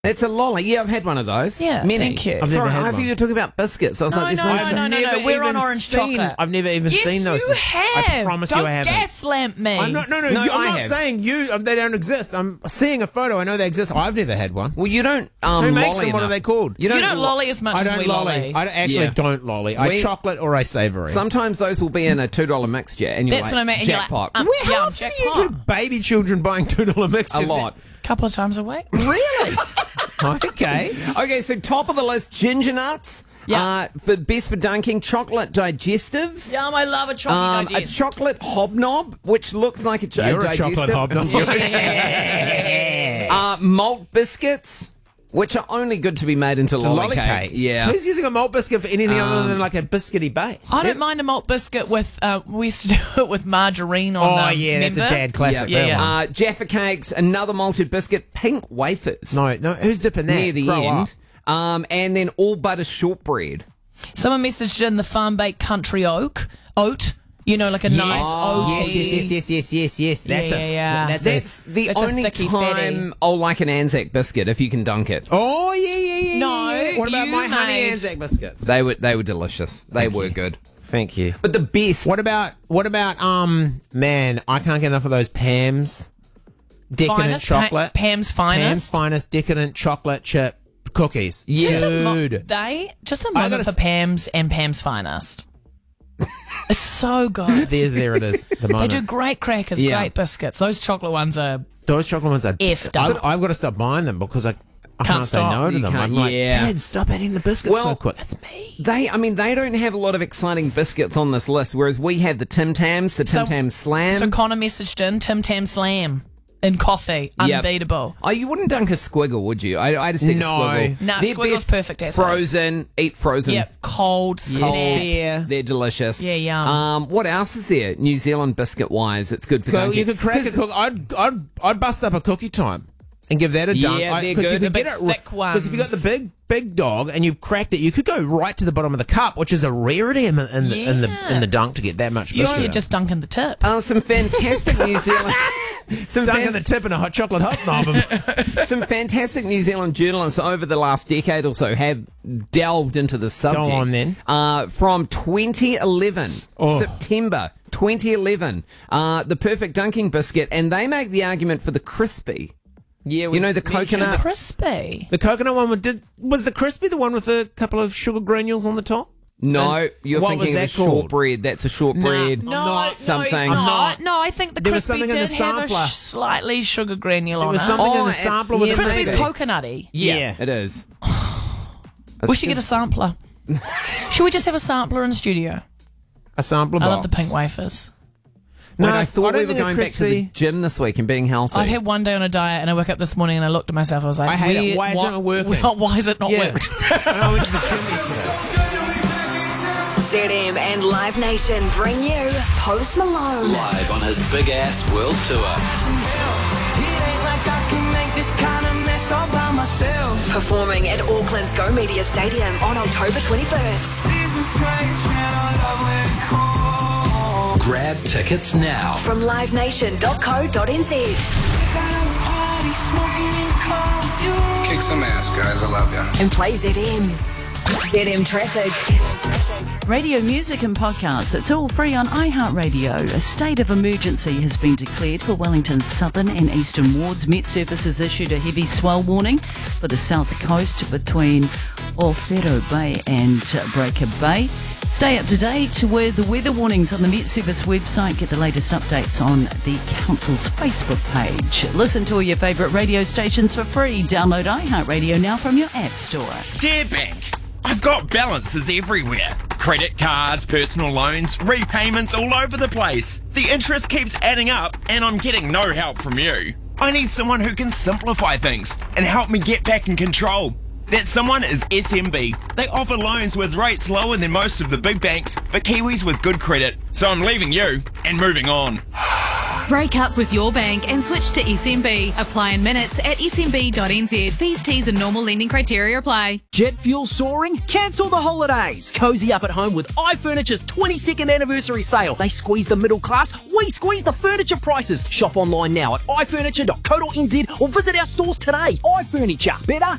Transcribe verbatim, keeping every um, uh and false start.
It's a lolly. Yeah, I've had one of those. Yeah, Many. thank you. I've Sorry, never had I thought one. you were talking about biscuits. I was No, like, there's no, no, no, no, no, never no. We're on even orange seen, chocolate. I've never even Yes, seen those. you have. I promise Don't you I haven't. gaslamp me. I'm not, no, no, No, you, I'm I not have. saying you. um, They don't exist. I'm seeing a photo. I know they exist. I've never had one. Well, you don't um, Who makes lolly them? What are enough. they called? You don't, You don't lolly as much I as don't we lolly. lolly. I don't- actually Yeah. don't lolly. I We- chocolate or I savoury. Sometimes those will be in a two dollar mixture, and you're That's like, what I mean. And you're like, jackpot. um, Where, how Yum, often do you jackpot. do baby children buying two dollar a mixtures? lot. Couple of times a week. Really? Okay. Okay, so top of the list, ginger nuts. Yeah. Uh, for best for dunking, chocolate digestives. Yum, I love a chocolate Um, a digest. chocolate hobnob, which looks like a, ch- You're a digestive. chocolate hobnob. Uh, malt biscuits, which are only good to be made into It's a lolly lolly cake. cake. Yeah. Who's using a malt biscuit for anything other Um, than like a biscuity base? I don't mind a malt biscuit with, uh, we used to do it with margarine on Oh um, yeah, that's a remember? dad classic. Yeah, that yeah. one. Uh, Jaffa cakes, another malted biscuit, pink wafers No, no. Who's dipping that? near the Grow end, up. um, and then all butter shortbread. Someone messaged in the farm baked country oak, oat, you know, like a nice Oh, oaty. yes, yes, yes, yes, yes, yes, yes. That's Yeah, a. yeah, yeah. That's, That's a. the It's a only thicky time fatty. I'll like an Anzac biscuit if you can dunk it. Oh yeah, yeah, yeah. No, yeah. What about you my honey made- Anzac biscuits? They were they were delicious. They were good. Thank you. But the best. What about what about um man? I can't get enough of those Pam's decadent Finest, chocolate. Pa- Pam's Pam's finest. finest decadent chocolate chip cookies. Just a mo- Dude. they just a I moment gotta for s- Pam's and Pam's finest. It's so good. There, there it is. The They moment. do great crackers, Yeah. great biscuits. Those chocolate ones are. Those chocolate ones are Effed I've, up. I've got to stop buying them because I, I can't, say stop. no to You them. can't- I'm like, yeah. kids, stop eating the biscuits Well- so quick. It's me. They, I mean, they don't have a lot of exciting biscuits on this list, whereas we have the Tim Tams, the Tim So- Tam Slam. So Connor messaged in Tim Tam Slam in coffee, Yep. unbeatable. Oh, you wouldn't dunk a squiggle, would you? I, I just said No. squiggle. Nah, They're squiggle's best perfect as Frozen, eat frozen. Yep, cold, snap. Yeah. They're delicious. Yeah, yum. Um, what else is there? New Zealand biscuit wise, it's good for Well, dunking. you could crack a cook. I'd, I'd, I'd bust up a cookie time and give that a dunk. Yeah, I- they're 'cause you good. could The big get it thick Because if you got the ones. big, big dog and you cracked it, you could go right to the bottom of the cup, which is a rarity in the in the, in, the, Yeah. in the dunk to get that much You're biscuit. just dunking the tip. Uh, some fantastic New Zealand. Some, dunking fan- the tip in a hot chocolate hobnob. some fantastic New Zealand journalists over the last decade or so have delved into the subject. on, then. Uh, from twenty eleven, Oh. September twenty eleven, uh, the perfect dunking biscuit, and they make the argument for the crispy. Yeah, You know, the coconut. Crispy. The coconut one with- did was the crispy the one with a couple of sugar granules on the top? No, And you're what was thinking of a that called? shortbread. That's a shortbread. No, not no, something. it's I'm not. not. No, I think the There was crispy something in did the have a sampler. sh- slightly sugar granule There on was it. something Oh, in the and- sampler with yeah, a Crispy's maybe. coconutty. Yeah, Yeah. it is. We should get a sampler. Should we just have a sampler in the studio? a sampler I box. love the pink wafers. No, Wait, I thought don't we were think a going back to the crispy- gym this week and being healthy. I've had one day on a diet, and I woke up this morning and I looked at myself. I was like, I hate it. "Where- Why is it why- not working?" Why is it not Yeah. worked? I went to the gym yesterday. Z M and Live Nation bring you Post Malone. Live on his big ass world tour. Performing at Auckland's Go Media Stadium on October twenty-first. Grab tickets now. From live nation dot co dot n z. Kick some ass, guys. I love you. And play Z M. Z M Traffic. Radio music and podcasts, it's all free on iHeartRadio. A state of emergency has been declared for Wellington's southern and eastern wards. Met Service has issued a heavy swell warning for the south coast between Ōwhero Bay and Breaker Bay. Stay up to date with the weather warnings on the Met Service website. Get the latest updates on the Council's Facebook page. Listen to all your favourite radio stations for free. Download iHeartRadio now from your app store. Dear Bank, I've got balances everywhere. Credit cards, personal loans, repayments all over the place. The interest keeps adding up and I'm getting no help from you. I need someone who can simplify things and help me get back in control. That someone is S M B. They offer loans with rates lower than most of the big banks for Kiwis with good credit. So I'm leaving you and moving on. Break up with your bank and switch to S M B. Apply in minutes at s m b dot n z. Fees, T's and normal lending criteria apply. Jet fuel soaring? Cancel the holidays. Cozy up at home with iFurniture's twenty-second anniversary sale. They squeeze the middle class, we squeeze the furniture prices. Shop online now at i furniture dot co dot n z or visit our stores today. iFurniture. Better,